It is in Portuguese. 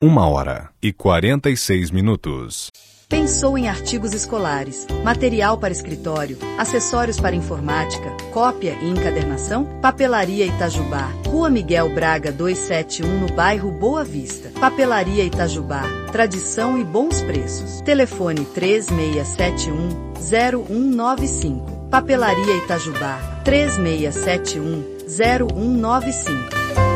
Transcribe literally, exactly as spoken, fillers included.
uma hora e quarenta e seis minutos. Pensou em artigos escolares, material para escritório, acessórios para informática, cópia e encadernação? Papelaria Itajubá, Rua Miguel Braga duzentos e setenta e um, no bairro Boa Vista. Papelaria Itajubá, tradição e bons preços. Telefone três seis sete um, zero um nove cinco. Papelaria Itajubá, três seis sete um, zero um nove cinco.